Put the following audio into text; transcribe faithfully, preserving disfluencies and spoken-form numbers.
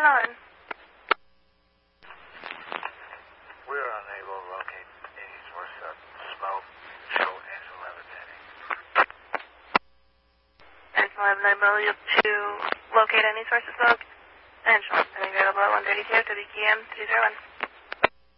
line. We're unable to locate any source of smoke. Show Angel levitating. Angel unable to locate any source of smoke. Angel, available at one thirty-two, W Q M two zero one.